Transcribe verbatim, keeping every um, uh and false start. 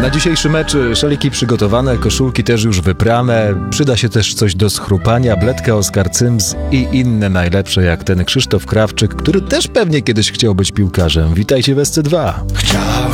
Na dzisiejszy mecz szaliki przygotowane, koszulki też już wyprane, przyda się też coś do schrupania, bledka Oskar Cyms i inne najlepsze jak ten Krzysztof Krawczyk, który też pewnie kiedyś chciał być piłkarzem. Witajcie w S C dwa. Chciałem